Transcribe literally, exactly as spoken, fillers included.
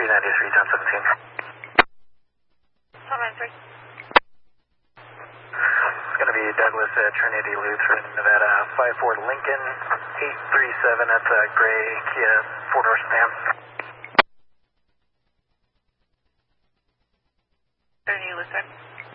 ninety-three, ten seventeen. ten ninety-three. It's going to be Douglas at Trinity Lutheran, Nevada, five four Lincoln, eight three seven at the gray Kia four-door sedan. Trinity Lutheran.